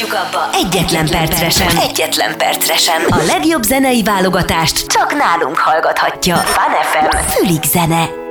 hagyjuk abba. Egyetlen percre sem. Egyetlen percre sem. A legjobb zenei válogatást csak nálunk hallgathatja. Fun FM. Fülig zene.